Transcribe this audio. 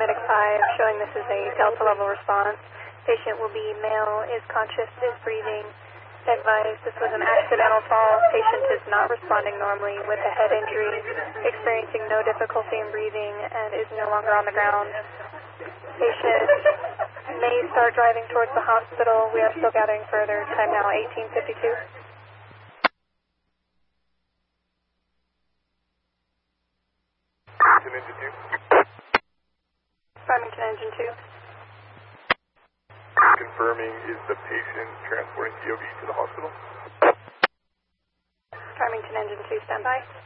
Medic 5 showing this is a Delta level response. Patient will be male, is conscious, is breathing. Advised this was an accidental fall. Patient is not responding normally with a head injury, experiencing no difficulty in breathing, and is no longer on the ground. Patient may start driving towards the hospital. We are still gathering further. Time now 18:52. Engine 2. Farmington Engine 2. Confirming, is the patient transporting POV to the hospital? Farmington Engine 2, stand by.